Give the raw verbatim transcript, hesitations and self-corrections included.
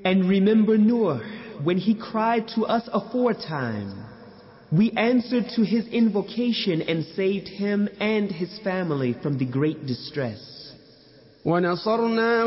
And remember Noah, when he cried to us aforetime, we answered to his invocation and saved him and his family from the great distress. ونصرناه